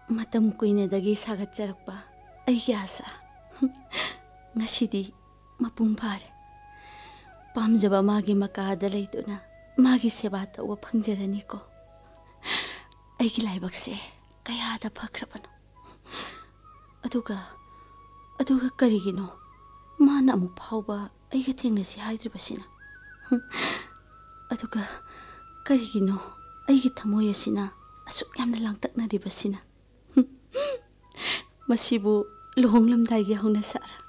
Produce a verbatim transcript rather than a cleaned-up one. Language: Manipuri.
matam kuinadagi sagatjarakpa aigi asa ngasidi mapung phare pamjaba magi makada leiduna magi seba tauba phangjarani ko aigi laibakse kayada phakrabano aduga aduga karigino mana amu phauba aiga thengnasi haidribasina aduga karigino aigi thamoy asina asuk yamna langtaknaribasina masibu lohonglamdai gi hongna sara